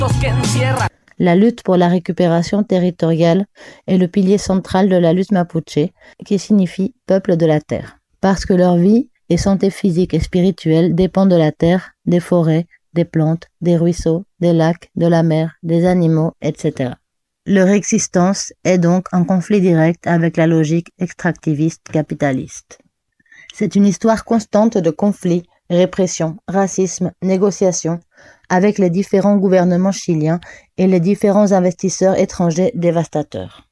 La lutte pour la récupération territoriale est le pilier central de la lutte mapuche, qui signifie peuple de la terre, parce que leur vie et santé physique et spirituelle dépendent de la terre, des forêts, des plantes, des ruisseaux, des lacs, de la mer, des animaux, etc. Leur existence est donc en conflit direct avec la logique extractiviste capitaliste. C'est une histoire constante de conflits, répression, racisme, négociations avec les différents gouvernements chiliens et les différents investisseurs étrangers dévastateurs.